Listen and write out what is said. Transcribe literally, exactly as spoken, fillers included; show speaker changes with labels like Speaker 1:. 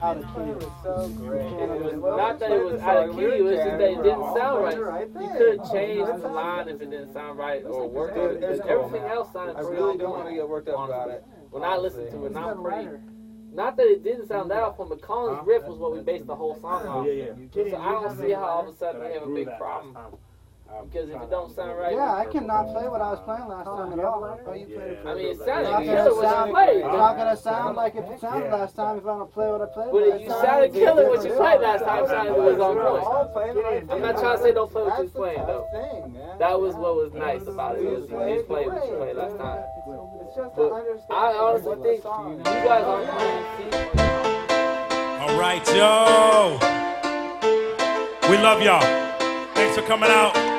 Speaker 1: out of key.
Speaker 2: It was so great.
Speaker 3: It was not that it was out of key, it was just that it didn't sound right. You could have changed the line if it didn't sound right or work it because everything else sounded
Speaker 2: I
Speaker 3: pretty
Speaker 2: really
Speaker 3: on
Speaker 2: don't
Speaker 3: point.
Speaker 2: want to get worked up about it.
Speaker 3: When I listened to it, not pretty. Not that it didn't sound that awful, but Collins' riff was what we based the whole song on.
Speaker 4: Yeah, yeah.
Speaker 3: So I don't see how all of a sudden we have a big problem. Because if it don't sound right,
Speaker 1: Yeah, I cannot play what I was playing last time at all.
Speaker 2: Oh, you played it for
Speaker 3: I mean, it
Speaker 1: It's
Speaker 3: sounded
Speaker 1: not
Speaker 3: killer
Speaker 1: gonna
Speaker 3: when
Speaker 1: sound,
Speaker 3: you played.
Speaker 1: it's not gonna sound like if it sounded last time if I don't play what I played.
Speaker 3: But if you sounded killer when you played last time, sounded it was on point. I'm not trying to say don't play what you was playing though. That was what was nice about it. Was you did play what you played last time. But I honestly think you guys aren't playing C.
Speaker 5: All right, yo. We love y'all. Thanks for coming out.